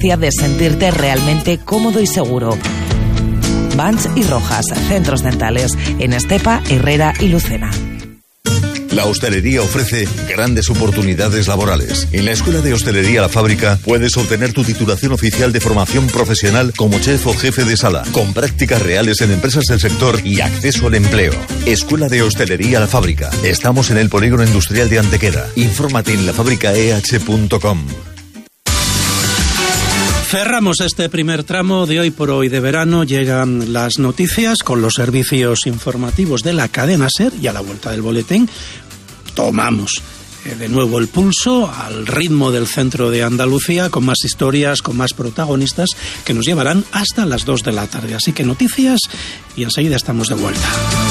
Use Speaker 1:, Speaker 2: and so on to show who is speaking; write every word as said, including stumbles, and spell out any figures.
Speaker 1: experiencia de sentirte realmente cómodo y seguro. Banch y Rojas, centros dentales en Estepa, Herrera y Lucena.
Speaker 2: La hostelería ofrece grandes oportunidades laborales. En la Escuela de Hostelería La Fábrica puedes obtener tu titulación oficial de formación profesional como chef o jefe de sala, con prácticas reales en empresas del sector y acceso al empleo. Escuela de Hostelería La Fábrica. Estamos en el Polígono Industrial de Antequera. Infórmate en la fábrica e h punto com.
Speaker 3: Cerramos este primer tramo de Hoy por Hoy de verano. Llegan las noticias con los servicios informativos de la cadena SER y a la vuelta del boletín tomamos eh, de nuevo el pulso al ritmo del centro de Andalucía, con más historias, con más protagonistas que nos llevarán hasta las dos de la tarde. Así que noticias y enseguida estamos de vuelta.